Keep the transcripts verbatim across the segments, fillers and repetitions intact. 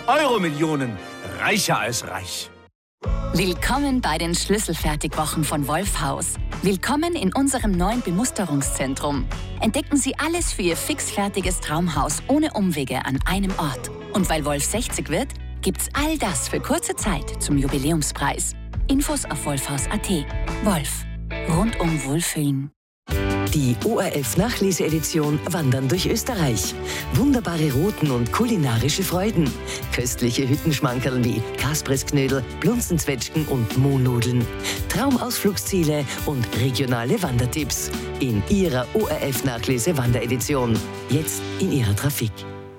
Euro-Millionen. Reicher als reich. Willkommen bei den Schlüsselfertigwochen von Wolfhaus. Willkommen in unserem neuen Bemusterungszentrum. Entdecken Sie alles für Ihr fixfertiges Traumhaus ohne Umwege an einem Ort. Und weil Wolf sechzig wird, gibt's all das für kurze Zeit zum Jubiläumspreis. Infos auf wolfhaus punkt at. Wolf. Rundum Wohlfühlen. Die O R F-Nachlese-Edition Wandern durch Österreich. Wunderbare Routen und kulinarische Freuden. Köstliche Hüttenschmankerl wie Kaspressknödel, Blunzenzwetschgen und Mohnnudeln. Traumausflugsziele und regionale Wandertipps. In Ihrer O R F-Nachlese-Wanderedition. Jetzt in Ihrer Trafik.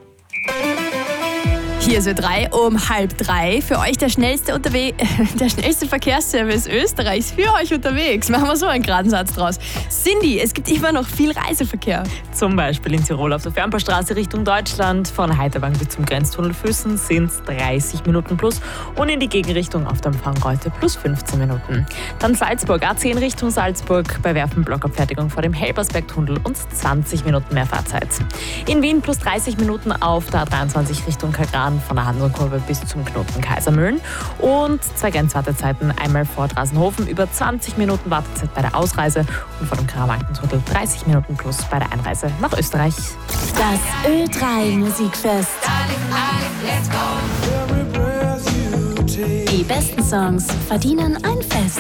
Hier ist Ö drei um halb drei. Für euch der schnellste, Unterwe- der schnellste Verkehrsservice Österreichs. Für euch unterwegs. Machen wir so einen geraden Satz draus. Cindy, es gibt immer noch viel Reiseverkehr. Zum Beispiel in Tirol auf der Fernpaarstraße Richtung Deutschland. Von Heiterbank bis zum Grenztunnel Füssen sind es dreißig Minuten plus. Und in die Gegenrichtung auf der Empfangreute plus fünfzehn Minuten. Dann Salzburg, A zehn Richtung Salzburg. Bei Werfen Blockabfertigung vor dem Helbersberg-Tunnel und zwanzig Minuten mehr Fahrzeit. In Wien plus dreißig Minuten auf der A dreiundzwanzig Richtung Kagran. Von der Hanselkurve bis zum Knoten Kaisermühlen. Und zwei Grenzwartezeiten, einmal vor Drasenhofen über zwanzig Minuten Wartezeit bei der Ausreise und vor dem Karawankentunnel dreißig Minuten plus bei der Einreise nach Österreich. Das Ö drei Musikfest. Die besten Songs verdienen ein Fest.